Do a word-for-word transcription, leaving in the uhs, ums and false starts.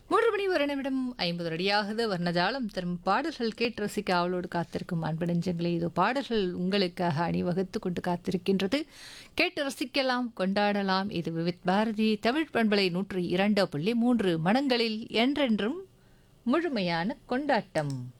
மூன்று மணி ஒரு நிமிடம் ஐம்பது அடியாகுது. வர்ணஜாலம் தரும் பாடல்கள் கேட்டு ரசிக்க அவளோடு காத்திருக்கும் அன்பு நெஞ்சங்களே, இதோ பாடல்கள் உங்களுக்காக அணிவகுத்து கொண்டு காத்திருக்கின்றது. கேட்டு ரசிக்கலாம், கொண்டாடலாம். இது விவித் பாரதி தமிழ் பண்பலை நூற்றி இரண்டு புள்ளி மூன்று மனங்களில் என்றென்றும் முழுமையான கொண்டாட்டம்.